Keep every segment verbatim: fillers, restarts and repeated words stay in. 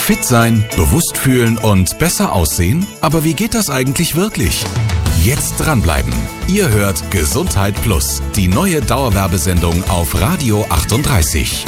Fit sein, bewusst fühlen und besser aussehen? Aber wie geht das eigentlich wirklich? Jetzt dranbleiben. Ihr hört Gesundheit Plus, die neue Dauerwerbesendung auf Radio achtunddreißig.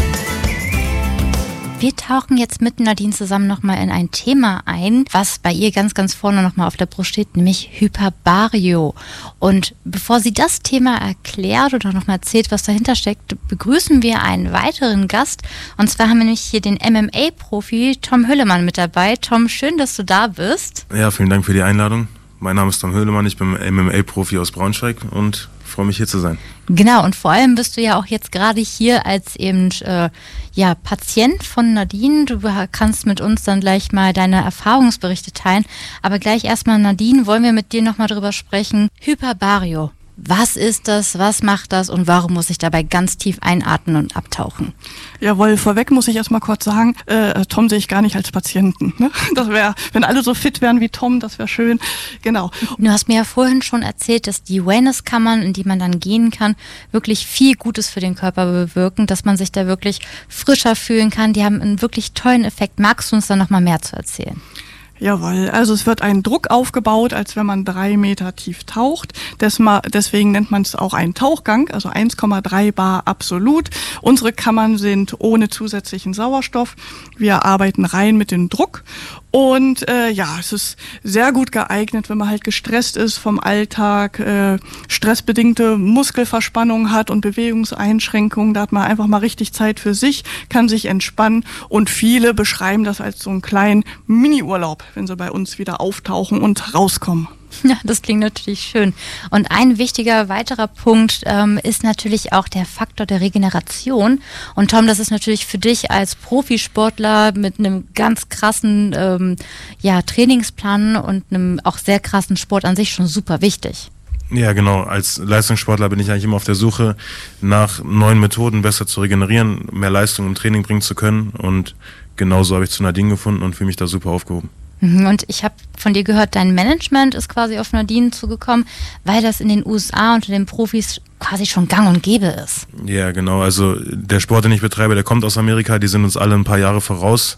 Wir tauchen jetzt mit Nadine zusammen nochmal in ein Thema ein, was bei ihr ganz, ganz vorne nochmal auf der Brust steht, nämlich Hyperbario. Und bevor sie das Thema erklärt oder nochmal erzählt, was dahinter steckt, begrüßen wir einen weiteren Gast. Und zwar haben wir nämlich hier den M M A-Profi Tom Hüllemann mit dabei. Tom, schön, dass du da bist. Ja, vielen Dank für die Einladung. Mein Name ist Tom Hüllemann, ich bin M M A-Profi aus Braunschweig und freue mich, hier zu sein. Genau, und vor allem bist du ja auch jetzt gerade hier als eben äh, ja, Patient von Nadine. Du kannst mit uns dann gleich mal deine Erfahrungsberichte teilen. Aber gleich erstmal, Nadine, wollen wir mit dir nochmal drüber sprechen. Hyperbario. Was ist das, was macht das und warum muss ich dabei ganz tief einatmen und abtauchen? Jawohl, vorweg muss ich erstmal kurz sagen, äh, Tom sehe ich gar nicht als Patienten. Ne? Das wäre, wenn alle so fit wären wie Tom, das wäre schön. Genau. Du hast mir ja vorhin schon erzählt, dass die Wellness-Kammern, in die man dann gehen kann, wirklich viel Gutes für den Körper bewirken, dass man sich da wirklich frischer fühlen kann. Die haben einen wirklich tollen Effekt. Magst du uns da nochmal mehr zu erzählen? Jawohl, also es wird ein Druck aufgebaut, als wenn man drei Meter tief taucht. Deswegen nennt man es auch einen Tauchgang, also eins Komma drei Bar absolut. Unsere Kammern sind ohne zusätzlichen Sauerstoff. Wir arbeiten rein mit dem Druck. Und äh, ja, es ist sehr gut geeignet, wenn man halt gestresst ist vom Alltag, äh, stressbedingte Muskelverspannung hat und Bewegungseinschränkungen. Da hat man einfach mal richtig Zeit für sich, kann sich entspannen. Und viele beschreiben das als so einen kleinen Mini-Urlaub, wenn sie bei uns wieder auftauchen und rauskommen. Ja, das klingt natürlich schön. Und ein wichtiger weiterer Punkt ähm, ist natürlich auch der Faktor der Regeneration. Und Tom, das ist natürlich für dich als Profisportler mit einem ganz krassen ähm, ja, Trainingsplan und einem auch sehr krassen Sport an sich schon super wichtig. Ja, genau. Als Leistungssportler bin ich eigentlich immer auf der Suche nach neuen Methoden, besser zu regenerieren, mehr Leistung im Training bringen zu können. Und genauso habe ich zu Nadine gefunden und fühle mich da super aufgehoben. Und ich habe von dir gehört, dein Management ist quasi auf Nadine zugekommen, weil das in den U S A unter den Profis quasi schon gang und gäbe ist. Ja, genau. Also der Sport, den ich betreibe, der kommt aus Amerika. Die sind uns alle ein paar Jahre voraus.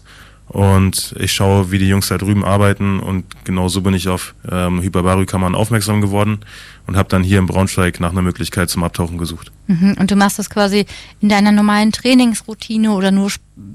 Und ich schaue, wie die Jungs da drüben arbeiten. Und genau so bin ich auf ähm, Hyperbario-Kammern aufmerksam geworden und habe dann hier in Braunschweig nach einer Möglichkeit zum Abtauchen gesucht. Mhm. Und du machst das quasi in deiner normalen Trainingsroutine oder nur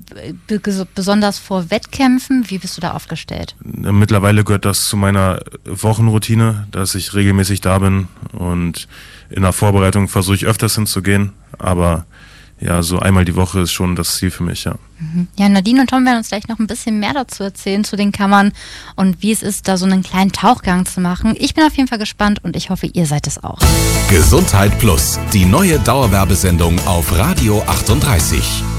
besonders vor Wettkämpfen? Wie bist du da aufgestellt? Mittlerweile gehört das zu meiner Wochenroutine, dass ich regelmäßig da bin. Und in der Vorbereitung versuche ich öfters hinzugehen. Aber ja, so einmal die Woche ist schon das Ziel für mich, ja. Ja, Nadine und Tom werden uns gleich noch ein bisschen mehr dazu erzählen, zu den Kammern und wie es ist, da so einen kleinen Tauchgang zu machen. Ich bin auf jeden Fall gespannt und ich hoffe, ihr seid es auch. Gesundheit Plus, die neue Dauerwerbesendung auf Radio achtunddreißig.